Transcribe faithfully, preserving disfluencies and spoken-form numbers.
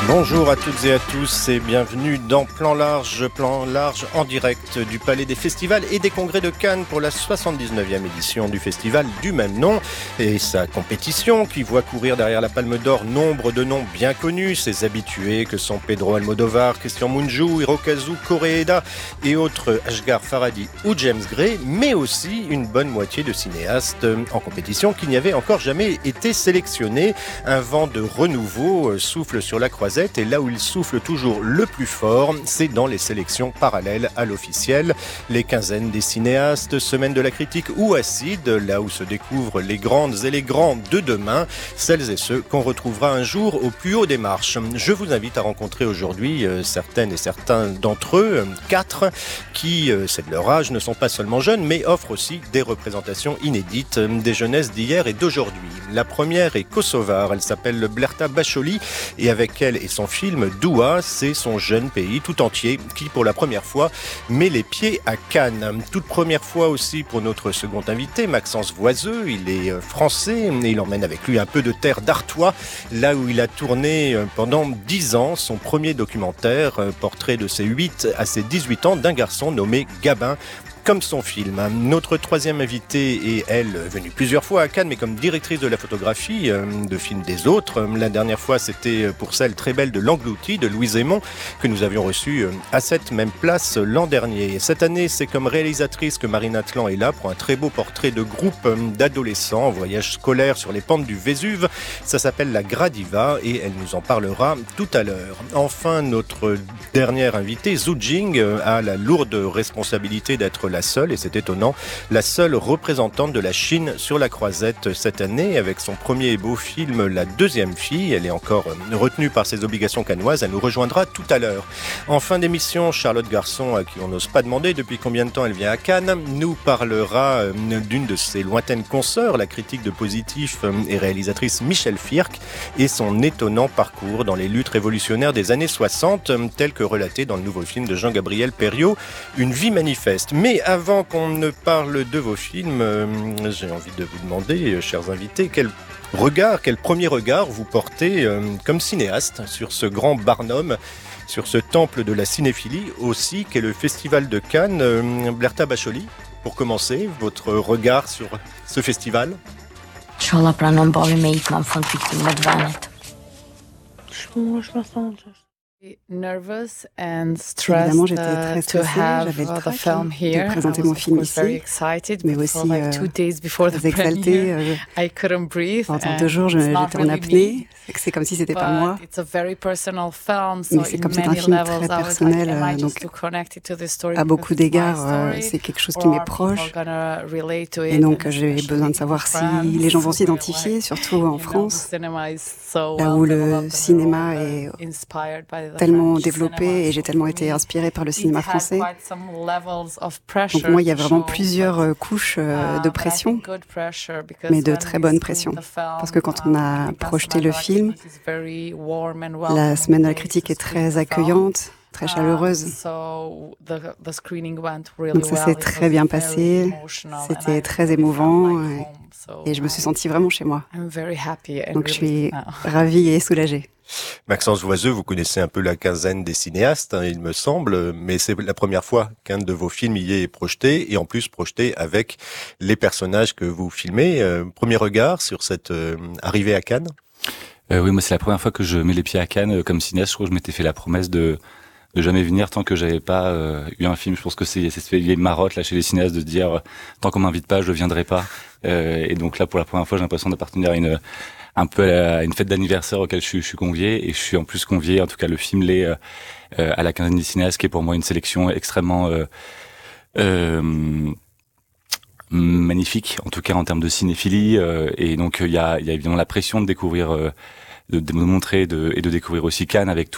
Bonjour à toutes et à tous et bienvenue dans Plan Large, Plan Large en direct du Palais des Festivals et des Congrès de Cannes pour la soixante-dix-neuvième édition du festival du même nom et sa compétition qui voit courir derrière la Palme d'Or nombre de noms bien connus, ses habitués que sont Pedro Almodóvar, Christian Mungiu, Hirokazu Koreeda et autres Asghar Farhadi ou James Gray, mais aussi une bonne moitié de cinéastes en compétition qui n'y avaient encore jamais été sélectionnés. Un vent de renouveau souffle sur la croisette et là où il souffle toujours le plus fort, c'est dans les sélections parallèles à l'officiel. Les quinzaines des cinéastes, semaine de la critique ou acide, là où se découvrent les grandes et les grands de demain, celles et ceux qu'on retrouvera un jour au plus haut des marches. Je vous invite à rencontrer aujourd'hui euh, certaines et certains d'entre eux, euh, quatre, qui, euh, c'est de leur âge, ne sont pas seulement jeunes, mais offrent aussi des représentations inédites euh, des jeunesses d'hier et d'aujourd'hui. La première est kosovare, elle s'appelle Blerta Bacholi et avec elle et son film Doua, c'est son jeune pays tout entier qui pour la première fois met les pieds à Cannes. Toute première fois aussi pour notre second invité, Maxence Voiseux, il est français et il emmène avec lui un peu de terre d'Artois, là où il a tourné pendant dix ans son premier documentaire, portrait de ses huit à ses dix-huit ans d'un garçon nommé Gabin, comme son film. Notre troisième invitée est, elle, venue plusieurs fois à Cannes, mais comme directrice de la photographie euh, de films des autres. La dernière fois, c'était pour celle très belle de L'Englouti, de Louise Aymon, que nous avions reçue à cette même place l'an dernier. Cette année, c'est comme réalisatrice que Marine Atlan est là pour un très beau portrait de groupe d'adolescents en voyage scolaire sur les pentes du Vésuve. Ça s'appelle La Gradiva et elle nous en parlera tout à l'heure. Enfin, notre dernière invitée, Zhu Jing, a la lourde responsabilité d'être la seule, et c'est étonnant, la seule représentante de la Chine sur la croisette cette année avec son premier beau film La Deuxième Fille. Elle est encore retenue par ses obligations cannoises, elle nous rejoindra tout à l'heure. En fin d'émission, Charlotte Garçon, à qui on n'ose pas demander depuis combien de temps elle vient à Cannes, nous parlera d'une de ses lointaines consoeurs, la critique de positif et réalisatrice Michel Firck, et son étonnant parcours dans les luttes révolutionnaires des années soixante, tel que relaté dans le nouveau film de Jean-Gabriel Perriot, Une vie manifeste. Mais avant qu'on ne parle de vos films, euh, j'ai envie de vous demander, euh, chers invités, quel regard, quel premier regard vous portez euh, comme cinéaste sur ce grand barnum, sur ce temple de la cinéphilie aussi, qu'est le Festival de Cannes. euh, Blerta Bacholi, pour commencer, votre regard sur ce festival? Soha nem baj, melyik van fiktímet bánat. Nervous and stressed. Évidemment, j'étais très stressée, j'avais le trac de présenter mon film ici, mais aussi euh, très exaltée. Euh, pendant deux jours, je, j'étais en apnée, c'est comme si c'était pas moi. Mais c'est comme c'est un film très personnel, euh, donc à beaucoup d'égards, euh, c'est quelque chose qui m'est proche. Et donc, j'ai besoin de savoir si les gens vont s'identifier, surtout en France, là où le cinéma est tellement développé et j'ai tellement été inspirée par le cinéma français. Donc moi, il y a vraiment plusieurs couches de pression, mais de très bonne pression. Parce que quand on a projeté le film, la semaine de la critique est très accueillante, très chaleureuse. Donc ça s'est très bien passé, c'était très émouvant et, et je me suis sentie vraiment chez moi. Donc je suis ravie et soulagée. Maxence Voiseux, vous connaissez un peu la quinzaine des cinéastes, hein, il me semble, mais c'est la première fois qu'un de vos films y est projeté, et en plus projeté avec les personnages que vous filmez. Euh, premier regard sur cette euh, arrivée à Cannes? euh, Oui, moi c'est la première fois que je mets les pieds à Cannes euh, comme cinéaste. Je crois que je m'étais fait la promesse de de jamais venir tant que j'avais pas euh, eu un film. Je pense que c'est c'est cette vieille marotte là chez les cinéastes de dire euh, tant qu'on m'invite pas, je viendrai pas. Euh, et donc là, pour la première fois, j'ai l'impression d'appartenir à une un peu à une fête d'anniversaire auquel je suis, je suis convié, et je suis en plus convié, en tout cas le film l'est, euh, euh, à la quinzaine des cinéastes, qui est pour moi une sélection extrêmement euh, euh, magnifique, en tout cas en termes de cinéphilie, euh, et donc il y a, y a évidemment la pression de découvrir, euh, de, de montrer de, et de découvrir aussi Cannes avec